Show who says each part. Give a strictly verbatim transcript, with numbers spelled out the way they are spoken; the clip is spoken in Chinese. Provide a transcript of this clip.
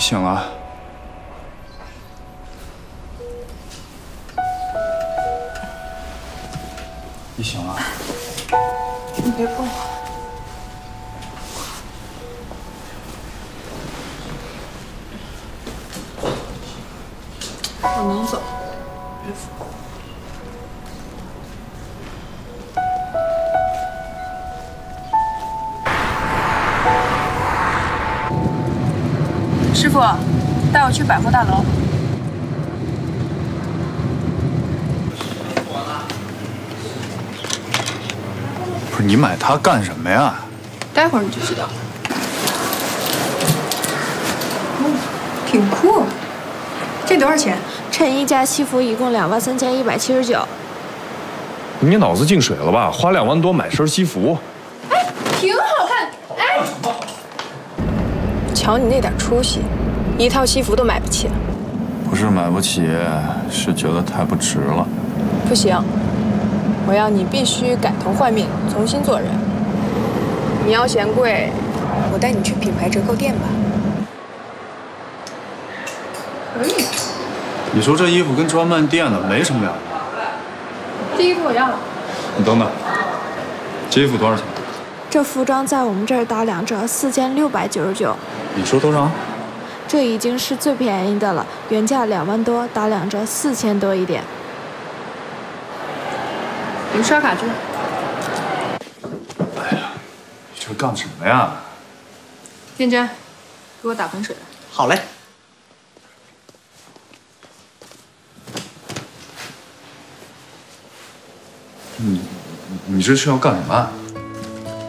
Speaker 1: 醒了。你醒了。
Speaker 2: 你别碰我。我能走，别扶。 师傅，带我去百货大楼。
Speaker 1: 不是你买它干什么呀？
Speaker 2: 待会儿你就知道了。嗯，挺酷。这多少钱？
Speaker 3: 衬衣加西服一共两万三千一百七十九。
Speaker 4: 你脑子进水了吧？花两万多买身西服。
Speaker 2: 哎，挺好看。哎。 瞧你那点出息，一套西服都买不起。
Speaker 1: 不是买不起，是觉得太不值了。
Speaker 2: 不行，我要你必须改头换面，重新做人。你要嫌贵，我带你去品牌折扣店吧。可以。
Speaker 1: 你说这衣服跟专卖店的没什么两样。
Speaker 2: 这衣服我要了。
Speaker 1: 你等等，这衣服多少钱？
Speaker 3: 这服装在我们这儿打两折，四千六百九十九。
Speaker 1: 你说多少？
Speaker 3: 这已经是最便宜的了，原价两万多，打两折四千多一点。
Speaker 2: 你刷卡去。
Speaker 1: 哎呀，你这干什么呀？
Speaker 2: 店真，给我打盆水来。
Speaker 5: 好嘞。
Speaker 1: 你你这是要干什么？